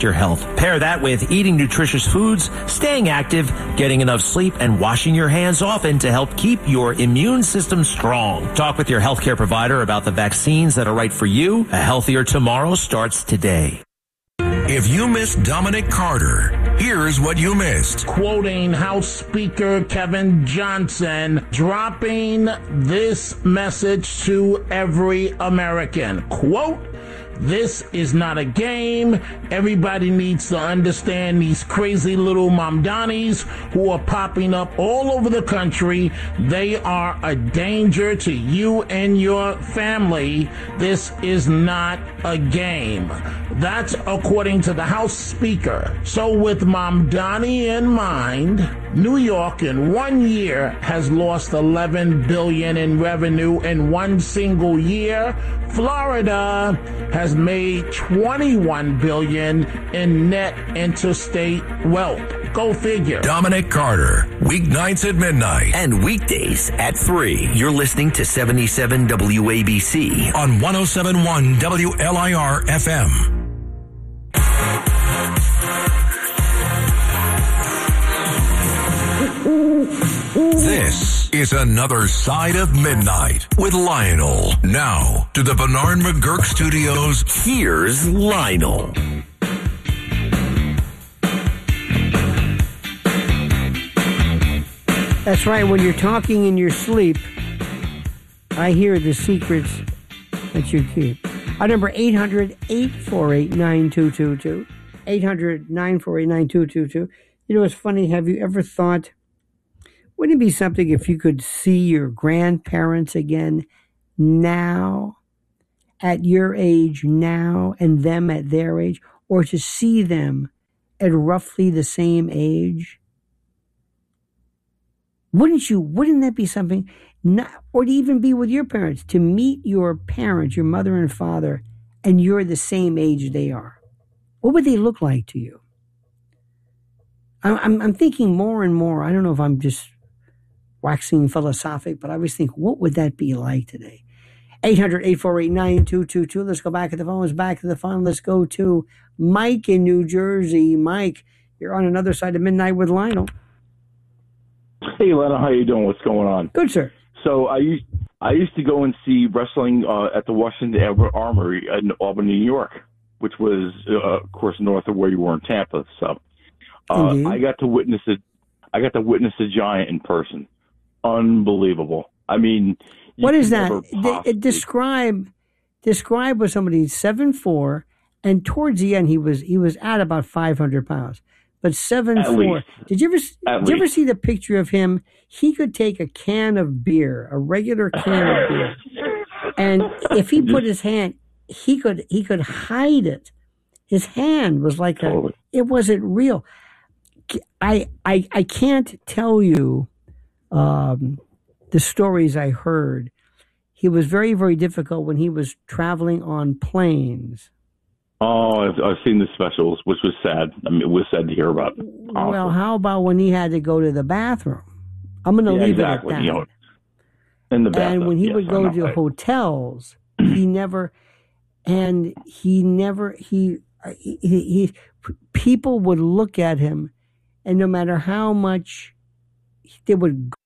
your health. Pair that with eating nutritious foods, staying active, getting enough sleep, and washing your hands often to help keep your immune system strong. Talk with your healthcare provider about the vaccines that are right for you. A healthier tomorrow starts today. If you missed Dominic Carter, here's what you missed. Quoting House Speaker Kevin Johnson, dropping this message to every American. Quote, "This is not a game. Everybody needs to understand these crazy little Mamdanis who are popping up all over the country. They are a danger to you and your family. This is not a game." That's according to the House Speaker. So with Mamdani in mind, New York in 1 year has lost $11 billion in revenue in one single year. Florida has made $21 billion in net interstate wealth. Go figure. Dominic Carter, weeknights at midnight. And weekdays at 3. You're listening to 77 WABC. On 107.1 WLIR FM. This is Another Side of Midnight with Lionel. Now to the Bernard McGurk Studios. Here's Lionel. That's right. When you're talking in your sleep, I hear the secrets that you keep. Our number 800-848-9222. 800-948-9222. You know, it's funny. Have you ever thought, wouldn't it be something if you could see your grandparents again now, at your age now, and them at their age, or to see them at roughly the same age? Wouldn't that be something? Or to even be with your parents, to meet your parents, your mother and father, and you're the same age they are. What would they look like to you? I'm thinking more and more. I don't know if I'm just waxing philosophic, but I always think, what would that be like today? 800-848-9222. Let's go back to the phone. Let's go to Mike in New Jersey. Mike, you're on Another Side of Midnight with Lionel. Hey, Lionel, how you doing? What's going on? Good, sir. So I used to go and see wrestling at the Washington Armory in Albany, New York, which was, of course, north of where you were in Tampa. So I got to witness it. I got to witness the Giant in person. Unbelievable. I mean, what is that? Describe what somebody 7'4", and towards the end he was at about 500 pounds. But 7'4". Did you ever see the picture of him? He could take a can of beer, a regular can of beer, and if he put his hand, he could hide it. His hand was like it wasn't real. I can't tell you the stories I heard. He was very, very difficult when he was traveling on planes. Oh, I've seen the specials, which was sad. I mean, it was sad to hear about. Well, how about when he had to go to the bathroom? I'm going to leave it at that. You know, in the bathroom. And when he would go to hotels, people would look at him, and no matter how much they would